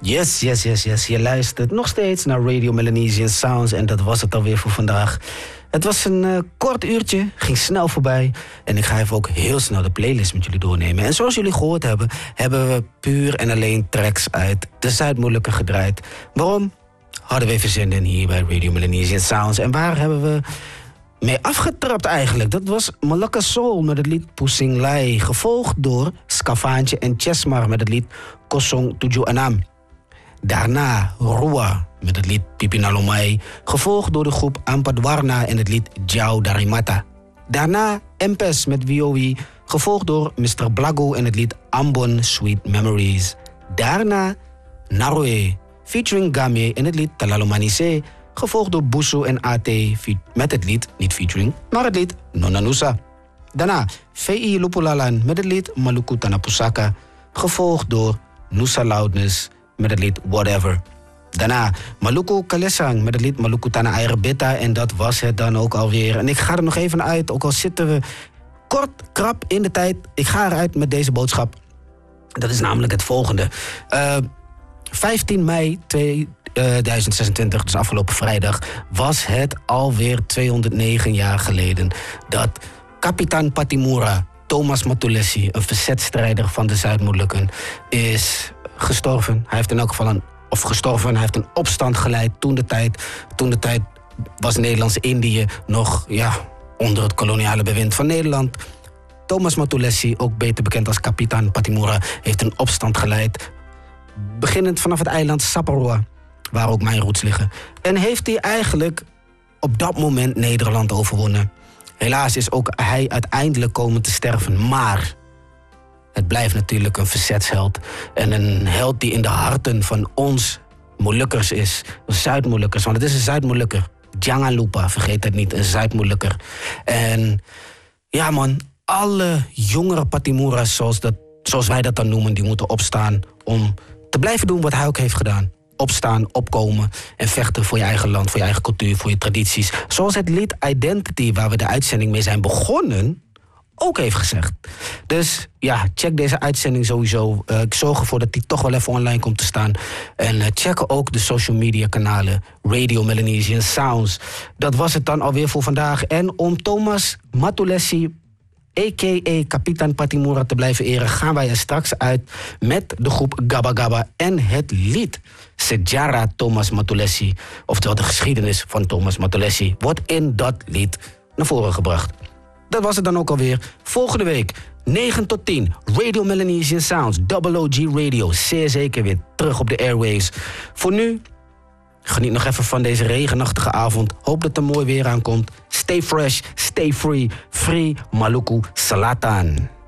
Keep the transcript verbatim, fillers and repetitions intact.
Yes, yes, yes, yes. Je luistert nog steeds naar Radio Melanesian Sounds en dat was het alweer voor vandaag. Het was een uh, kort uurtje, ging snel voorbij. En ik ga even ook heel snel de playlist met jullie doornemen. En zoals jullie gehoord hebben, hebben we puur en alleen tracks uit de Zuid-Molukken gedraaid. Waarom? Hadden we even zin in hier bij Radio Melanesian Sounds. En waar hebben we mee afgetrapt eigenlijk? Dat was Malacca Soul met het lied Pusing Lai. Gevolgd door Scavaantje en Chesmar met het lied Kosong Tuju Anam. Daarna Rua met het lied Pipinalomai, gevolgd door de groep Ampadwarna en het lied Jau Darimata. Daarna Empes met W O I, gevolgd door mister Blago en het lied Ambon Sweet Memories. Daarna Naroe featuring Game en het lied Talalomanise, gevolgd door Busu en A T met het lied, niet featuring, maar het lied Nonanusa. Daarna V I Lupulalan met het lied Maluku Tanapusaka, gevolgd door Nusa Loudness met het lied Whatever. Daarna Maluku Kalesang met het lied Maluku Tana Airbeta en dat was het dan ook alweer. En ik ga er nog even uit, ook al zitten we kort, krap in de tijd. Ik ga eruit met deze boodschap. Dat is namelijk het volgende. Uh, vijftien mei tweeduizend zesentwintig, dus afgelopen vrijdag, was het alweer tweehonderdnegen jaar geleden dat Kapitan Patimura, Thomas Matulesi, een verzetstrijder van de Zuid-Molukken, is gestorven. Hij heeft in elk geval een, of gestorven, hij heeft een opstand geleid toen de tijd. Toen de tijd was Nederlands-Indië nog ja, onder het koloniale bewind van Nederland. Thomas Matulesi, ook beter bekend als Kapitan Patimura, heeft een opstand geleid, beginnend vanaf het eiland Saparua, waar ook mijn roots liggen. En heeft hij eigenlijk op dat moment Nederland overwonnen. Helaas is ook hij uiteindelijk komen te sterven, maar het blijft natuurlijk een verzetsheld. En een held die in de harten van ons Molukkers is. Zuid-Molukkers, want het is een Zuid-Molukker. Jangan lupa, vergeet het niet, een Zuid-Molukker. En ja man, alle jongere Patimura's, zoals, dat, zoals wij dat dan noemen, die moeten opstaan om te blijven doen wat hij ook heeft gedaan. Opstaan, opkomen en vechten voor je eigen land, voor je eigen cultuur, voor je tradities. Zoals het lied Identity, waar we de uitzending mee zijn begonnen, ook heeft gezegd. Dus ja, check deze uitzending sowieso. Uh, ik zorg ervoor dat die toch wel even online komt te staan. En uh, check ook de social media kanalen Radio Melanesian Sounds. Dat was het dan alweer voor vandaag. En om Thomas Matulesi, a k a. Kapitan Patimura, te blijven eren, gaan wij er straks uit met de groep Gaba Gaba en het lied Sejarah Thomas Matulesi. Oftewel de geschiedenis van Thomas Matulesi wordt in dat lied naar voren gebracht. Dat was het dan ook alweer. Volgende week, negen tot tien, Radio Melanesian Sounds, Double O G Radio. Zeer zeker weer terug op de airwaves. Voor nu, geniet nog even van deze regenachtige avond. Hoop dat er mooi weer aankomt. Stay fresh, stay free. Free Maluku Selatan.